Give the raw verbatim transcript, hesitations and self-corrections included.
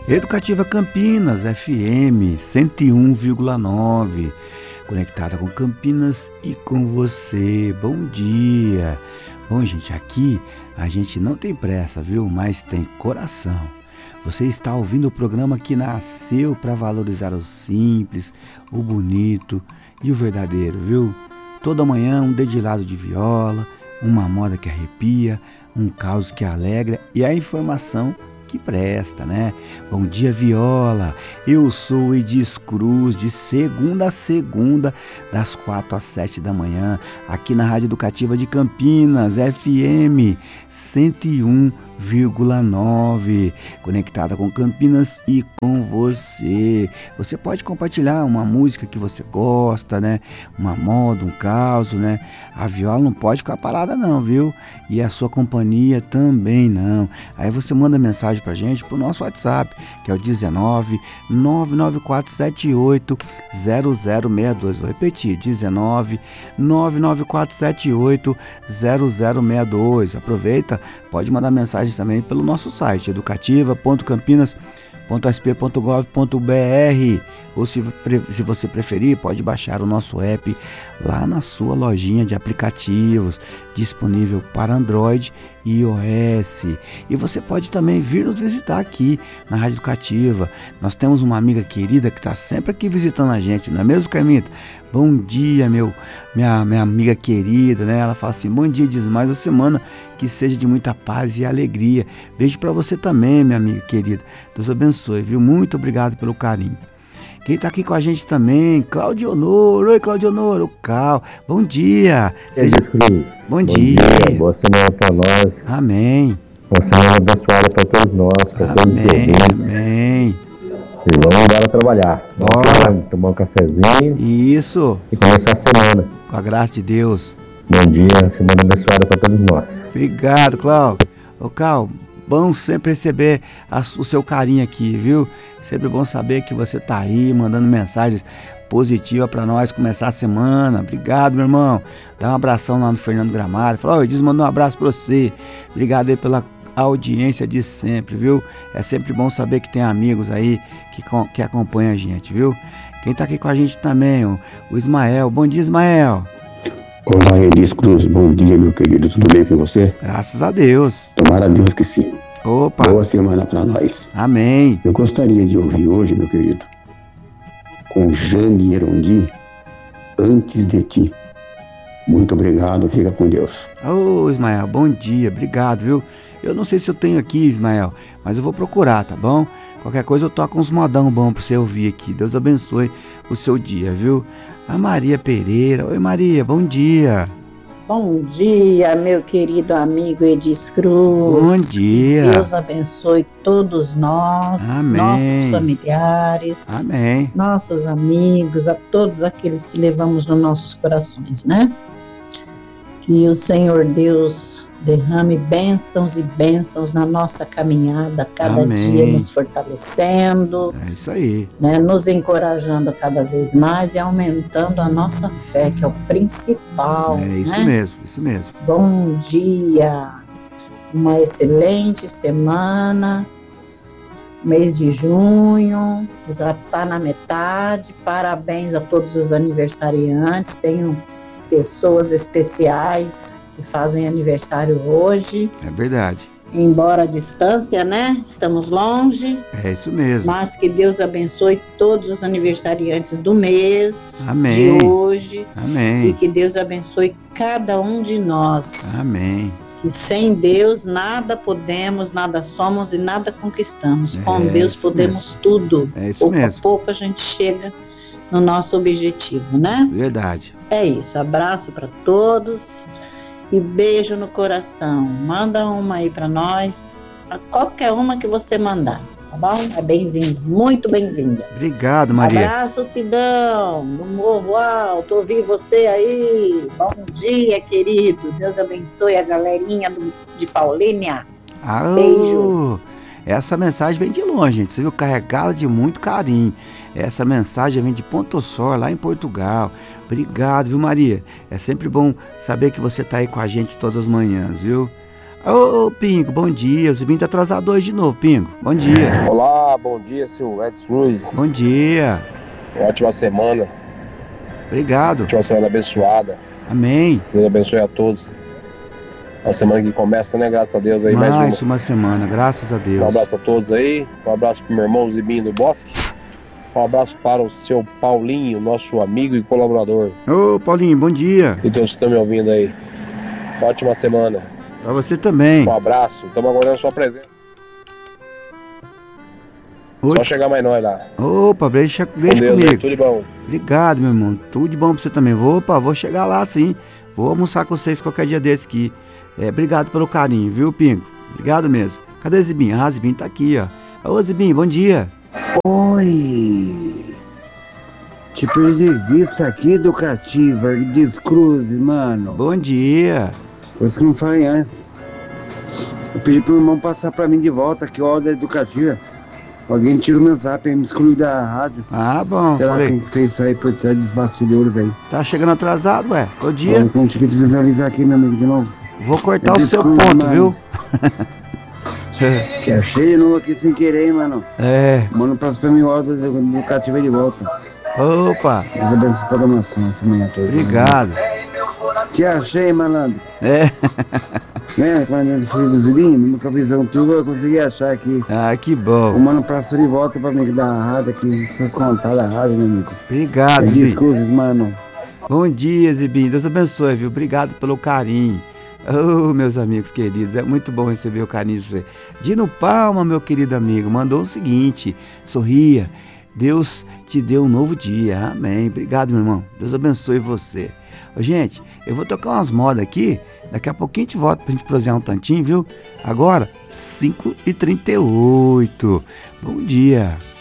Educativa Campinas, F M cento e um vírgula nove, conectada com Campinas e com você. Bom dia. Bom, gente, aqui a gente não tem pressa, viu? Mas tem coração. Você está ouvindo o programa que nasceu para valorizar o simples, o bonito e o verdadeiro, viu? Toda manhã um dedilhado de viola, uma moda que arrepia, um caos que alegra e a informação que presta, né? Bom dia, Viola. Eu sou Edis Cruz, de segunda a segunda, das quatro às sete da manhã, aqui na Rádio Educativa de Campinas, F M cento e um vírgula nove, conectada com Campinas e com você. Você pode compartilhar uma música que você gosta, né? Uma moda, um caos, né? A viola não pode ficar parada não, viu? E a sua companhia também não. Aí você manda mensagem pra gente pro nosso WhatsApp, que é o dezenove, nove nove quatro sete oito, zero zero seis dois. Vou repetir, dezenove, nove nove quatro sete oito, zero zero seis dois. Aproveita, pode mandar mensagem também pelo nosso site educativa ponto campinas ponto s p ponto gov ponto b r, ou se, se você preferir, pode baixar o nosso app lá na sua lojinha de aplicativos, disponível para Android e iOS. E você pode também vir nos visitar aqui na Rádio Educativa. Nós temos uma amiga querida que está sempre aqui visitando a gente, não é mesmo, Carmita? Bom dia, meu, minha, minha amiga querida, né? Ela fala assim, bom dia, diz mais uma semana que seja de muita paz e alegria. Beijo para você também, minha amiga querida. Deus abençoe, viu? Muito obrigado pelo carinho. Quem tá aqui com a gente também, Claudionor. Oi, Claudionor, o Cal. Bom dia. Seja... Cruz. Bom, Bom dia. dia. Boa semana para nós. Amém. Uma semana abençoada para todos nós, para todos os ouvintes. Amém. E vamos embora trabalhar. Bora. Vamos tomar um cafezinho. Isso. E começar a semana. Com a graça de Deus. Bom dia, semana abençoada para todos nós. Obrigado, Cláudio. Ô, Cal, bom sempre receber a, o seu carinho aqui, viu? Sempre bom saber que você tá aí, mandando mensagens positivas para nós começar a semana. Obrigado, meu irmão. Dá um abração lá no Fernando Gramário. Fala, oi, diz, manda um abraço para você. Obrigado aí pela audiência de sempre, viu? É sempre bom saber que tem amigos aí que, que acompanham a gente, viu? Quem tá aqui com a gente também, ó, o Ismael. Bom dia, Ismael. Olá, Edis Cruz. Bom dia, meu querido. Tudo bem com você? Graças a Deus. Tomara a Deus que sim. Opa. Boa semana para nós. Amém. Eu gostaria de ouvir hoje, meu querido, com Jane Erondi, Antes de Ti. Muito obrigado, fica com Deus. Ô, Ismael, bom dia, obrigado, viu? Eu não sei se eu tenho aqui, Ismael, mas eu vou procurar, tá bom? Qualquer coisa eu toco uns modão bom pra você ouvir aqui. Deus abençoe o seu dia, viu? A Maria Pereira. Oi, Maria, bom dia. Bom dia, meu querido amigo Edis Cruz. Bom dia. Deus abençoe todos nós, Amém. Nossos familiares, Amém. Nossos amigos, a todos aqueles que levamos nos nossos corações, né? Que o Senhor Deus derrame bênçãos e bênçãos na nossa caminhada, cada Amém. dia nos fortalecendo, É isso aí, né, nos encorajando cada vez mais e aumentando a nossa fé, que é o principal. É isso né? mesmo, isso mesmo. Bom dia, uma excelente semana, mês de junho, já está na metade, parabéns a todos os aniversariantes, tenho pessoas especiais que fazem aniversário hoje. É verdade. Embora a distância, né? Estamos longe. É isso mesmo. Mas que Deus abençoe todos os aniversariantes do mês. Amém. De hoje. Amém. E que Deus abençoe cada um de nós. Amém. Que sem Deus nada podemos, nada somos e nada conquistamos. É, Com Deus podemos mesmo. tudo. É isso pouco mesmo. a pouco a gente chega no nosso objetivo, né? Verdade. É isso. Abraço para todos. E beijo no coração. Manda uma aí pra nós. Qualquer uma que você mandar, tá bom? É bem-vindo, muito bem-vinda. Obrigado, Maria. Abraço, Sidão, do Morro Alto. Ouvi você aí. Bom dia, querido. Deus abençoe a galerinha do, de Paulínia. Ah, Beijo. Essa mensagem vem de longe, gente. Você viu? Carregada de muito carinho. Essa mensagem vem de Pontosor, lá em Portugal. Obrigado, viu, Maria? É sempre bom saber que você tá aí com a gente todas as manhãs, viu? Ô, ô Pingo, bom dia. O Zibinho tá atrasado hoje de novo, Pingo. Bom dia. Olá, Olá, bom dia, seu Edson Luiz. Bom dia. Ótima semana. Obrigado. Ótima semana abençoada. Amém. Deus abençoe a todos. A semana que começa, né? Graças a Deus aí. Mais, mais uma. uma semana, graças a Deus. Um abraço a todos aí. Um abraço pro meu irmão Zibinho do Bosque. Um abraço para o seu Paulinho, nosso amigo e colaborador. Ô, Paulinho, bom dia. E todos que estão me ouvindo aí. Ótima semana. Pra você também. Um abraço. Estamos aguardando a sua presença. Oi. Só chegar mais nós lá. Opa, deixa, deixa Deus, comigo. aí, tudo de bom. Obrigado, meu irmão. Tudo de bom pra você também. Vou, opa, vou chegar lá sim. Vou almoçar com vocês qualquer dia desse aqui. É, obrigado pelo carinho, viu, Pingo? Obrigado mesmo. Cadê o Zibinho? Ah, Zibinho tá aqui, ó. Ô, Zibinho, bom dia. Oi! Te perdi de vista aqui, educativa, descruze, mano. Bom dia. Você não falei antes. Eu pedi pro irmão passar pra mim de volta aqui, ó, da educativa. Alguém tira o meu zap aí, me excluiu da rádio. Ah, bom. Sei lá Falei. quem que fez isso aí por trás dos bastidores aí. Tá chegando atrasado, ué. Todo dia. Eu consegui te visualizar aqui, meu amigo, de novo. Vou cortar Eu o seu descruzo, ponto, mano. viu? Que achei de novo aqui sem querer, hein, mano. É. Mano, passa pra mim o áudio da educativa de volta. Opa. Deus abençoe a programação essa manhã toda. Obrigado. Te achei, malandro. É. Né, quando eu fui do Zibinho, numa visão tua, eu consegui achar aqui. Ah, que O bom. mano passou de volta pra mim dar a rádio aqui, essas contadas da rádio, meu amigo. Obrigado, Zibinho. Desculpas, mano. Bom dia, Zibinho. Deus abençoe, viu? Obrigado pelo carinho. Oh, meus amigos queridos, é muito bom receber o carinho de você. Dino Palma, meu querido amigo, mandou o seguinte: sorria, Deus te deu um novo dia. Amém. Obrigado, meu irmão. Deus abençoe você. Ô, gente, eu vou tocar umas modas aqui. Daqui a pouquinho a gente volta pra gente prosear um tantinho, viu? Agora, cinco e trinta e oito. Bom dia.